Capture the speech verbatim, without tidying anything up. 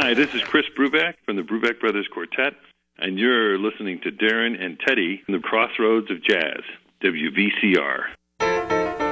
Hi, this is Chris Brubeck from the Brubeck Brothers Quartet, and you're listening to Darren and Teddy in the Crossroads of Jazz, W V C R.